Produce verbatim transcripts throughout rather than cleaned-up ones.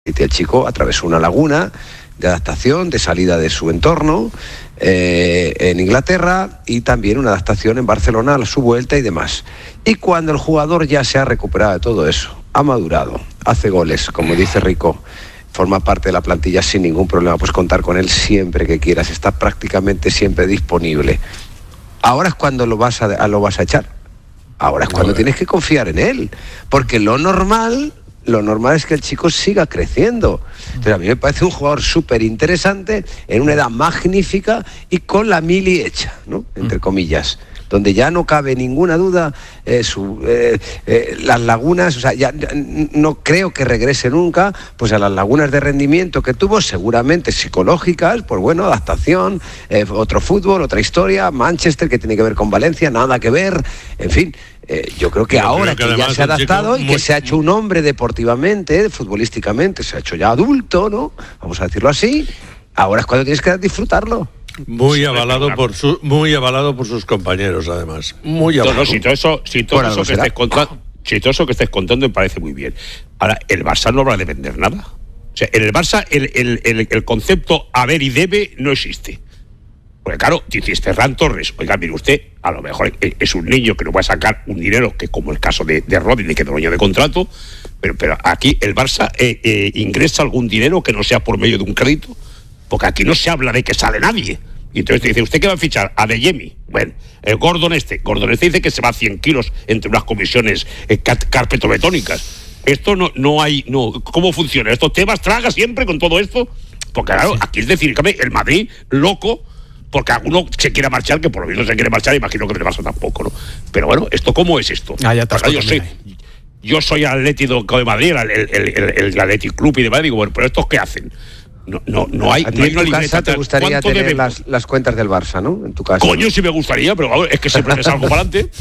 El chico atravesó una laguna de adaptación, de salida de su entorno eh, en Inglaterra, y también una adaptación en Barcelona a su vuelta y demás. Y cuando el jugador ya se ha recuperado de todo eso, ha madurado, hace goles, como dice Rico, forma parte de la plantilla sin ningún problema, pues contar con él siempre que quieras, está prácticamente siempre disponible. Ahora es cuando lo vas a, lo vas a echar, ahora es cuando tienes que confiar en él, porque lo normal... Lo normal es que el chico siga creciendo. Entonces, a mí me parece un jugador súper interesante, en una edad magnífica y con la mili hecha, ¿no? Entre comillas, donde ya no cabe ninguna duda, eh, su, eh, eh, las lagunas, o sea, ya no creo que regrese nunca, pues a las lagunas de rendimiento que tuvo, seguramente psicológicas, pues bueno, adaptación, eh, otro fútbol, otra historia, Manchester, que tiene que ver con Valencia, nada que ver, en fin. Eh, yo creo que Pero ahora creo que que ya se ha adaptado y muy... que se ha hecho un hombre deportivamente, futbolísticamente, se ha hecho ya adulto, ¿no? Vamos a decirlo así. Ahora es cuando tienes que disfrutarlo. Muy avalado por su, muy avalado por sus compañeros, además. Muy avalado. No, no, si todo eso, si todo eso que estés contando, si todo eso que estés contando me parece muy bien. Ahora, el Barça no habrá de vender nada. O sea, en el Barça el, el, el, el concepto haber y debe no existe. Porque claro, dices Ferran Torres, oiga, mire usted, a lo mejor es un niño que no va a sacar un dinero, que como el caso de, de Rodri, que quedó año de contrato, pero, pero aquí el Barça eh, eh, ingresa algún dinero que no sea por medio de un crédito, porque aquí no se habla de que sale nadie. Y entonces te dice, ¿usted qué va a fichar? A Adeyemi. Bueno, el Gordon este, Gordon este dice que se va a cien kilos entre unas comisiones eh, carpetobetónicas. Esto no, no hay, no, ¿cómo funciona? ¿Estos temas traga siempre con todo esto? Porque claro, aquí es decir, el Madrid, loco, porque alguno se quiera marchar, que por lo menos se quiere marchar, imagino que el Barça tampoco, ¿no? Pero bueno, ¿esto cómo es esto? Ah, ya o sea, yo soy, yo soy Atlético de Madrid, el, el, el, el Athletic Club y demás, digo, bueno, pero ¿estos qué hacen? No, no, no hay. A ti no hay en tu casa te gustaría tener las, las cuentas del Barça, ¿no? En tu casa. Coño, sí me gustaría, pero vamos, es que siempre me salgo para adelante.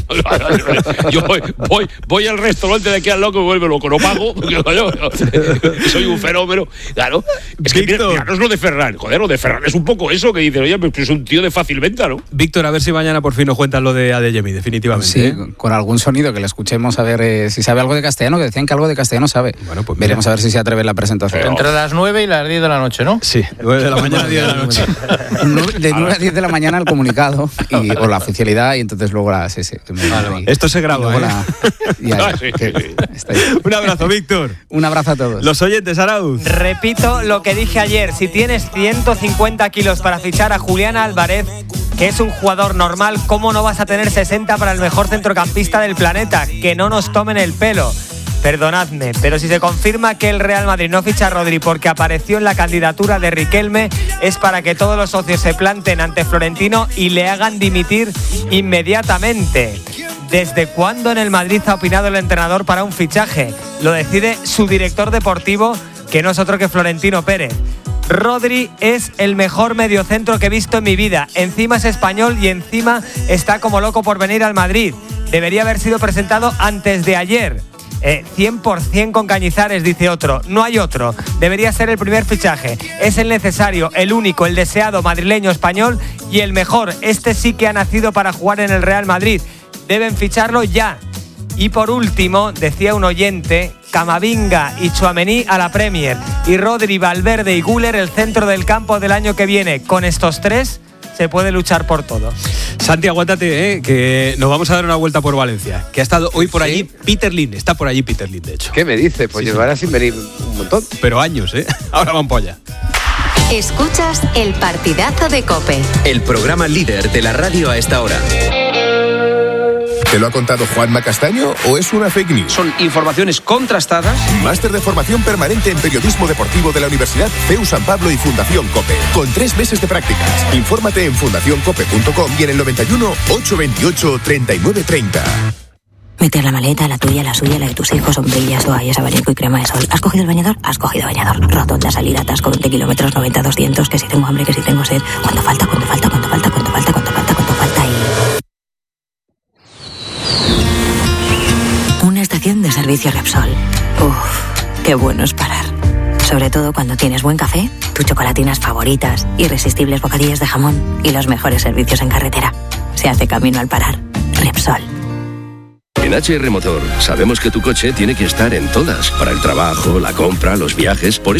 Yo voy, voy, voy al restaurante de aquí al loco y vuelvo loco, no pago, porque yo, soy un fenómeno. Claro. Es que mira, mira, no es lo de Ferran, joder, lo de Ferran es un poco eso que dice, oye, pues es un tío de fácil venta, ¿no? Víctor, a ver si mañana por fin nos cuentan lo de Adeyemi, definitivamente. Sí, ¿eh? con algún sonido que le escuchemos, a ver eh, si sabe algo de castellano, que decían que algo de castellano sabe. Bueno, pues veremos a ver si se atreve en la presentación. Pero entre las nueve y las diez de la noche, ¿no? Sí. nueve de la mañana a diez de la noche. De nueve a diez de la mañana el comunicado y, o la oficialidad, y entonces luego la... Sí, sí, vale, esto se graba, ¿eh? La, ya, ya, sí, sí, sí. Un abrazo, Víctor. Un abrazo a todos. Los oyentes, Arauz. Repito lo que dije ayer. Si tienes ciento cincuenta kilos para fichar a Julián Álvarez, que es un jugador normal, ¿cómo no vas a tener sesenta para el mejor centrocampista del planeta? Que no nos tomen el pelo. Perdonadme, pero si se confirma que el Real Madrid no ficha a Rodri porque apareció en la candidatura de Riquelme, es para que todos los socios se planten ante Florentino y le hagan dimitir inmediatamente. ¿Desde cuándo en el Madrid ha opinado el entrenador para un fichaje? Lo decide su director deportivo, que no es otro que Florentino Pérez. Rodri es el mejor mediocentro que he visto en mi vida. Encima es español y encima está como loco por venir al Madrid. Debería haber sido presentado antes de ayer. Eh, cien por ciento con Cañizares, dice otro. No hay otro. Debería ser el primer fichaje. Es el necesario, el único, el deseado madrileño español y el mejor. Este sí que ha nacido para jugar en el Real Madrid. Deben ficharlo ya. Y por último, decía un oyente, Camavinga y Tchouaméni a la Premier y Rodri, Valverde y Güler el centro del campo del año que viene. Con estos tres se puede luchar por todo. Santi, aguántate, ¿eh? Que nos vamos a dar una vuelta por Valencia. Que ha estado hoy por ¿Sí? allí Peter Lim. Está por allí Peter Lim, de hecho. ¿Qué me dice? Pues sí, llevará sí. sin venir un montón. Pero años, ¿eh? Ahora van por allá. Escuchas el partidazo de COPE. El programa líder de la radio a esta hora. ¿Te lo ha contado Juanma Castaño o es una fake news? Son informaciones contrastadas. Máster de formación permanente en periodismo deportivo de la Universidad C E U San Pablo y Fundación COPE. Con tres meses de prácticas. Infórmate en fundación cope punto com y en el noventa y uno, ochocientos veintiocho, treinta y nueve treinta. Meter la maleta, la tuya, la suya, la de tus hijos, sombrillas, toallas, abanico y crema de sol. ¿Has cogido el bañador? Has cogido bañador. Rotonda, salida, atasco, veinte kilómetros, noventa, doscientos, que si tengo hambre, que si tengo sed. ¿Cuánto falta? ¿Cuánto falta? ¿Cuánto falta? ¿Cuánto falta? ¿Cuánto falta? ¿Cuánto falta? Y... una estación de servicio Repsol. Uff, qué bueno es parar. Sobre todo cuando tienes buen café, tus chocolatinas favoritas, irresistibles bocadillos de jamón y los mejores servicios en carretera. Se hace camino al parar. Repsol. En H R Motor sabemos que tu coche tiene que estar en todas, para el trabajo, la compra, los viajes. Por eso